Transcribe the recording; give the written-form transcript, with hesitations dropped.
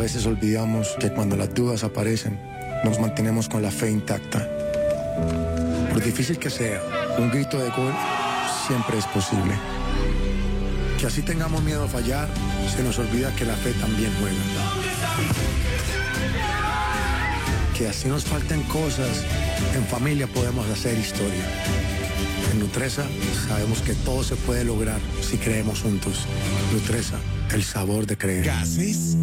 veces olvidamos que cuando las dudas aparecen, nos mantenemos con la fe intacta. Por difícil que sea, un grito de gol siempre es posible. Que así tengamos miedo a fallar, se nos olvida que la fe también juega. Que así nos falten cosas, en familia podemos hacer historia. En Nutresa sabemos que todo se puede lograr si creemos juntos. Nutresa, el sabor de creer. Gases